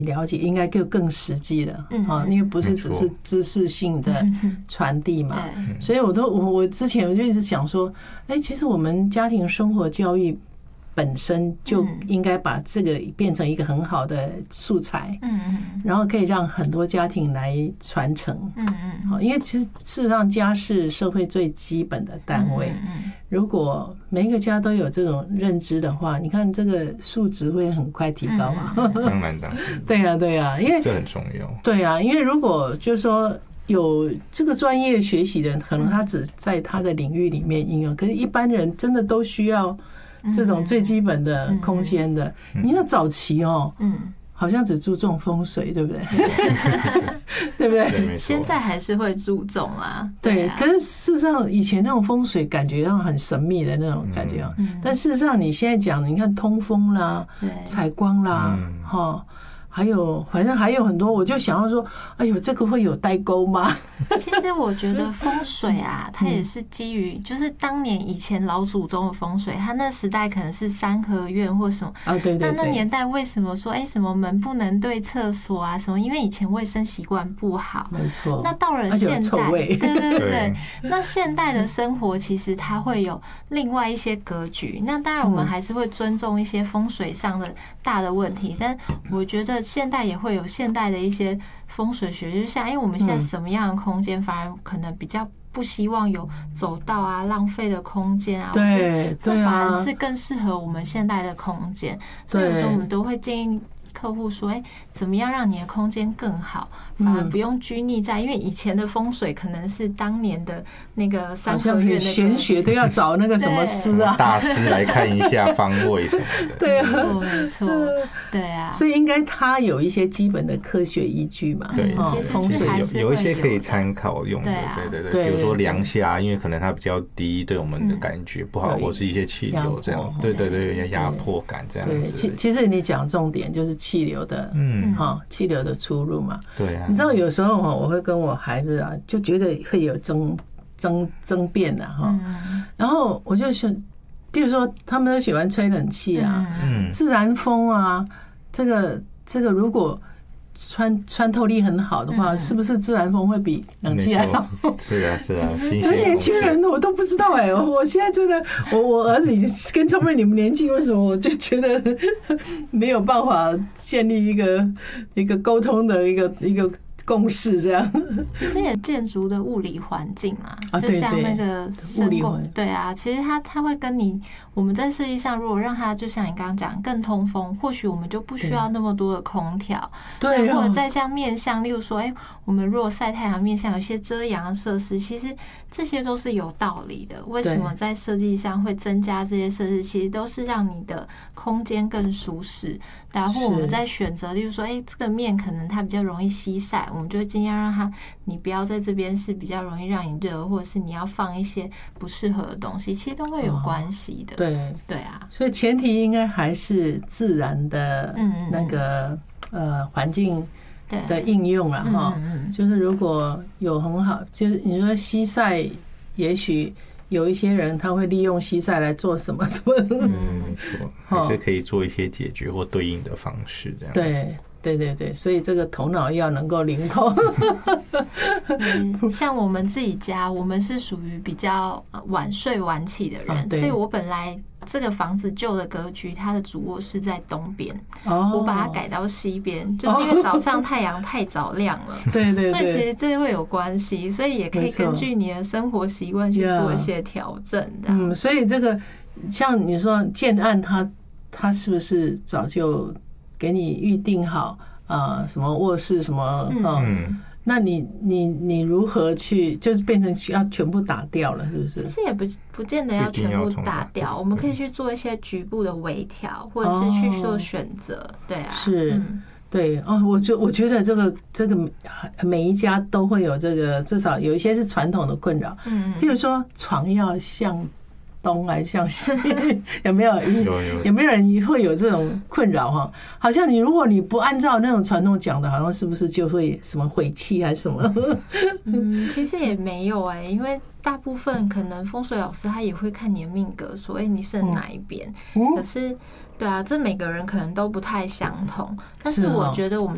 了解，应该就更实际了因为不是只是知识性的传递嘛。所以我之前我就一直想说，其实我们家庭生活教育本身就应该把这个变成一个很好的素材，然后可以让很多家庭来传承，因为其实事实上家是社会最基本的单位，如果每一个家都有这种认知的话，你看这个数值会很快提高嘛。 当然， 对啊，因为这很重要。对啊，因为如果就是说有这个专业学习的人，可能他只在他的领域里面应用，可是一般人真的都需要这种最基本的空间的。你要早期好像只注重风水，对不对？对不对？ 现在还是会注重啦。 对，可是事实上以前那种风水感觉上很神秘的那种感觉但事实上你现在讲，你看通风啦、采光啦，还有反正还有很多，我就想要说，哎呦，这个会有代沟吗？ 其实我觉得风水啊，它也是基于就是当年以前老祖宗的风水，他那时代可能是三合院或什么对。 那年代为什么说什么门不能对厕所啊什么？因为以前卫生习惯不好， 没错。 那到了现代， 对， 那现代的生活其实它会有另外一些格局。那当然我们还是会尊重一些风水上的大的问题，但我觉得现代也会有现代的一些风水学，就像因为我们现在什么样的空间反而可能比较不希望有走道啊、浪费的空间啊， 对， 这反而是更适合我们现代的空间。所以有时候我们都会建议客户说，怎么样让你的空间更好，反而不用拘泥在，因为以前的风水可能是当年的那个三合院的玄学都要找那个什么师啊， 大师来看一下方位什么的。 对啊， 没错，对啊， 所以应该它有一些基本的科学依据嘛。 对， 风水有一些可以参考用的，对，比如说梁下，因为可能它比较低，对我们的感觉不好，或是一些气流这样，对，有些压迫感这样子。 其实你讲重点就是气流的，气流的出入嘛。 对啊， 你知道有时候我会跟我孩子啊，就觉得会有争辩的然后我就想，比如说他们都喜欢吹冷气啊，自然风啊，这个如果穿透力很好的话，是不是自然风会比冷气还好？ 是啊， 有年轻人我都不知道我现在真的，我儿子已经跟他们你们年纪，为什么我就觉得没有办法建立一个沟通的一个共识这样。 这也建筑的物理环境嘛，就像那个物理环， 对啊，其实它会跟你，我们在设计上如果让它就像你刚刚讲更通风，或许我们就不需要那么多的空调， 对， 或者再像面向，例如说，我们如果晒太阳面向有一些遮阳的设施，其实这些都是有道理的。为什么在设计上会增加这些设施？其实都是让你的空间更舒适。然后我们在选择，例如说，这个面可能它比较容易西晒，我们就尽量让它，你不要在这边是比较容易让你热，或者是你要放一些不适合的东西，其实都会有关系的。对啊， 所以前提应该还是自然的那个环境的应用了哈。就是如果有很好，就是你说西晒，也许有一些人他会利用西晒来做什么什么， 没错，还是可以做一些解决或对应的方式这样子。 对，所以这个头脑要能够灵通。 像我们自己家，我们是属于比较晚睡晚起的人，所以我本来这个房子旧的格局，它的主卧室在东边，我把它改到西边，就是因为早上太阳太早亮了。 对， 所以其实这会有关系，所以也可以根据你的生活习惯去做一些调整。 所以这个像你说建案，它是不是早就给你预定好什么卧室什么那你如何去，就是变成要全部打掉了，是不是？ 其实也不见得要全部打掉，我们可以去做一些局部的微调，或者是去做选择。对啊， 是，对我觉得这个每一家都会有这个，至少有一些是传统的困扰，比如说床要向东还是向西，有没有人会有这种困扰哈？好像如果你不按照那种传统讲的，好像是不是就会什么晦气还是什么？ 其实也没有因为大部分可能风水老师他也会看你的命格，所以你是哪一边。可是对啊，这每个人可能都不太相同。但是我觉得我们